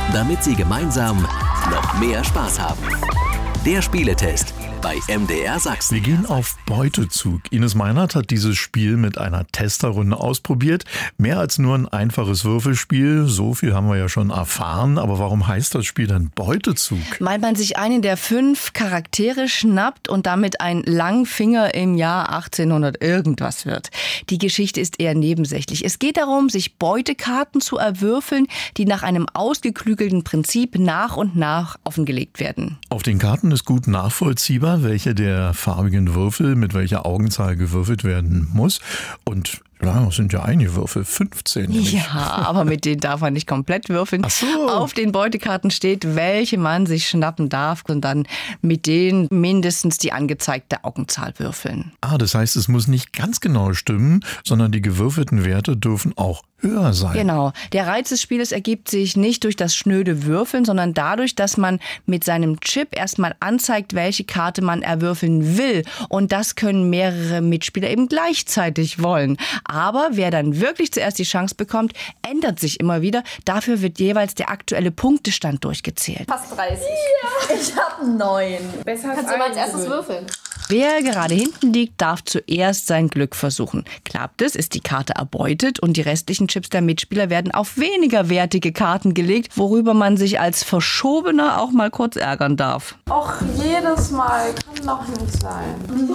damit Sie gemeinsam noch mehr Spaß haben. Der Spieletest bei MDR Sachsen. Wir gehen auf Beutezug. Ines Meinert hat dieses Spiel mit einer Testerrunde ausprobiert. Mehr als nur ein einfaches Würfelspiel, so viel haben wir ja schon erfahren. Aber warum heißt das Spiel dann Beutezug? Weil man sich einen der 5 Charaktere schnappt und damit ein Langfinger im Jahr 1800 irgendwas wird. Die Geschichte ist eher nebensächlich. Es geht darum, sich Beutekarten zu erwürfeln, die nach einem ausgeklügelten Prinzip nach und nach offengelegt werden. Auf den Karten ist gut nachvollziehbar, welche der farbigen Würfel mit welcher Augenzahl gewürfelt werden muss. Und ja, das sind ja einige Würfel, 15. Ja, aber mit denen darf man nicht komplett würfeln. Ach so. Auf den Beutekarten steht, welche man sich schnappen darf und dann mit denen mindestens die angezeigte Augenzahl würfeln. Das heißt, es muss nicht ganz genau stimmen, sondern die gewürfelten Werte dürfen auch höher sein. Genau. Der Reiz des Spieles ergibt sich nicht durch das schnöde Würfeln, sondern dadurch, dass man mit seinem Chip erstmal anzeigt, welche Karte man erwürfeln will. Und das können mehrere Mitspieler eben gleichzeitig wollen. Aber wer dann wirklich zuerst die Chance bekommt, ändert sich immer wieder. Dafür wird jeweils der aktuelle Punktestand durchgezählt. Fast 30. Ja. Ich habe 9. Besser kannst du mal als erstes würfeln. Wer gerade hinten liegt, darf zuerst sein Glück versuchen. Klappt es, ist die Karte erbeutet und die restlichen Chips der Mitspieler werden auf weniger wertige Karten gelegt, worüber man sich als Verschobener auch mal kurz ärgern darf. Och, jedes Mal kann doch nicht sein.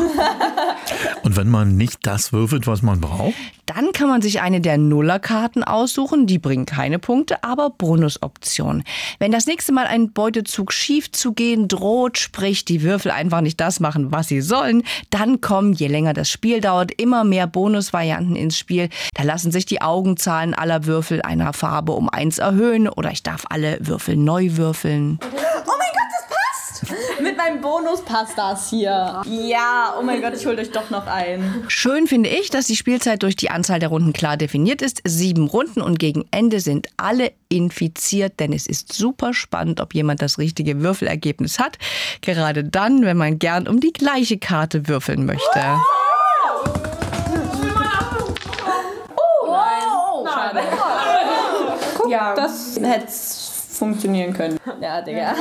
Und wenn man nicht das würfelt, was man braucht? Dann kann man sich eine der Nullerkarten aussuchen. Die bringen keine Punkte, aber Bonusoptionen. Wenn das nächste Mal ein Beutezug schief zu gehen droht, sprich die Würfel einfach nicht das machen, was sie sollen, dann kommen, je länger das Spiel dauert, immer mehr Bonusvarianten ins Spiel. Da lassen sich die Augenzahlen aller Würfel einer Farbe um 1 erhöhen oder ich darf alle Würfel neu würfeln. Oh mein Gott, das passt! Mit meinem Bonus passt das hier. Ja, oh mein Gott, ich hol euch doch noch ein. Schön finde ich, dass die Spielzeit durch die Anzahl der Runden klar definiert ist. 7 Runden und gegen Ende sind alle infiziert, denn es ist super spannend, ob jemand das richtige Würfelergebnis hat. Gerade dann, wenn man gern um die gleiche Karte würfeln möchte. Schade. Guck, ja, das hätte funktionieren können. Ja, Digga.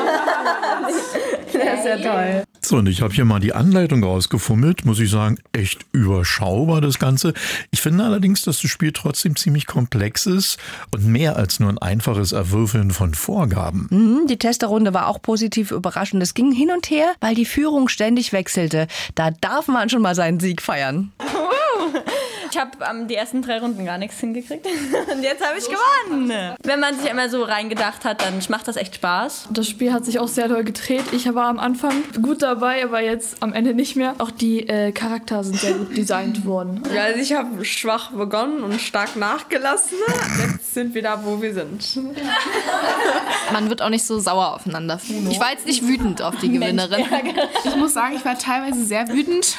Das ist ja toll. So, und ich habe hier mal die Anleitung rausgefummelt, muss ich sagen, echt überschaubar das Ganze. Ich finde allerdings, dass das Spiel trotzdem ziemlich komplex ist und mehr als nur ein einfaches Erwürfeln von Vorgaben. Die Testerrunde war auch positiv überraschend. Es ging hin und her, weil die Führung ständig wechselte. Da darf man schon mal seinen Sieg feiern. Ich habe die ersten 3 Runden gar nichts hingekriegt. Und jetzt habe ich gewonnen. Wenn man sich einmal so reingedacht hat, dann macht das echt Spaß. Das Spiel hat sich auch sehr doll gedreht. Ich war am Anfang gut dabei, aber jetzt am Ende nicht mehr. Auch die Charaktere sind sehr gut designt worden. Ja, also ich habe schwach begonnen und stark nachgelassen. Jetzt sind wir da, wo wir sind. Man wird auch nicht so sauer aufeinander. Ich war jetzt nicht wütend auf die Gewinnerin. Ich muss sagen, ich war teilweise sehr wütend,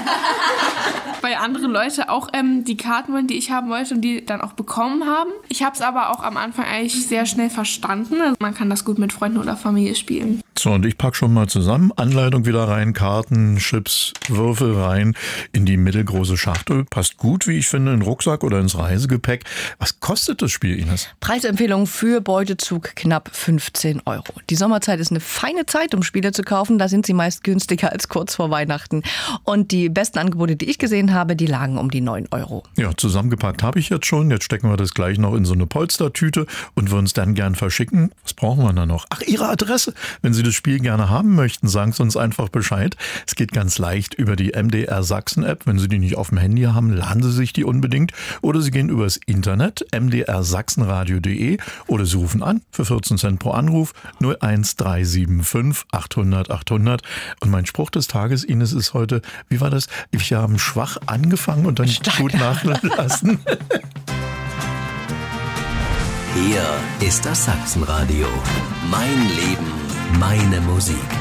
weil andere Leute auch die Karten wollen, die ich haben wollte und die dann auch bekommen haben. Ich habe es aber auch am Anfang eigentlich sehr schnell verstanden. Also man kann das gut mit Freunden oder Familie spielen. So, und ich packe schon mal zusammen. Anleitung wieder rein, Karten, Chips, Würfel rein in die mittelgroße Schachtel. Passt gut, wie ich finde, in den Rucksack oder ins Reisegepäck. Was kostet das Spiel, Ines? Preisempfehlung für Beutezug knapp 15 €. Die Sommerzeit ist eine feine Zeit, um Spiele zu kaufen. Da sind sie meist günstiger als kurz vor Weihnachten. Und die besten Angebote, die ich gesehen habe, die lagen um die 9 €. Ja, zusammengepackt habe ich jetzt schon. Jetzt stecken wir das gleich noch in so eine Polstertüte und würden es dann gern verschicken. Was brauchen wir dann noch? Ach, Ihre Adresse. Wenn Sie das Spiel gerne haben möchten, sagen Sie uns einfach Bescheid. Es geht ganz leicht über die MDR Sachsen App. Wenn Sie die nicht auf dem Handy haben, laden Sie sich die unbedingt. Oder Sie gehen übers Internet, mdrsachsenradio.de, oder Sie rufen an für 14 Cent pro Anruf 01375 800 800. Und mein Spruch des Tages, Ines, ist heute, wie war das? Wir haben schwach angefangen und dann gut nachlassen. Hier ist das Sachsenradio. Mein Leben, meine Musik.